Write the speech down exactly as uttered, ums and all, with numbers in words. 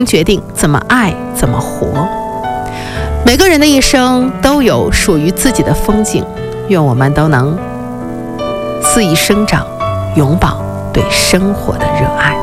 决定怎么爱，怎么活。每个人的一生都有属于自己的风景，愿我们都能肆意生长，永葆对生活的热爱。